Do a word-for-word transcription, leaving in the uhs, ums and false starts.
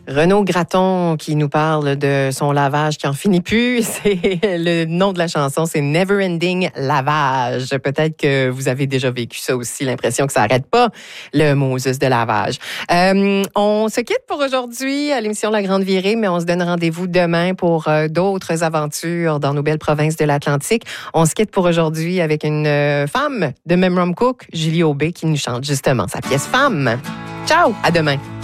Renaud Gratton qui nous parle de son lavage qui en finit plus. C'est le nom de la chanson, c'est Never Ending Lavage. Peut-être que vous avez déjà vécu ça aussi, l'impression que ça n'arrête pas, le Moses de lavage. Euh, on se quitte pour aujourd'hui à l'émission La Grande Virée, mais on se donne rendez-vous demain pour euh, d'autres aventures dans nos belles provinces de l'Atlantique. On se quitte pour aujourd'hui avec une euh, femme de Memram Cook, Julie Aubé, qui nous chante justement sa pièce Femme. Ciao, à demain.